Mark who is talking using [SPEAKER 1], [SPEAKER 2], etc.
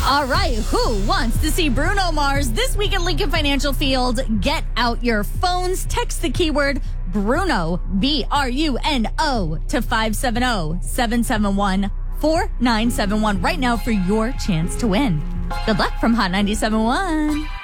[SPEAKER 1] All right, who wants to see Bruno Mars this week at Lincoln Financial Field? Get out your phones, text the keyword Bruno, BRUNO, to 570-771-4971 right now for your chance to win. Good luck from Hot 97.1.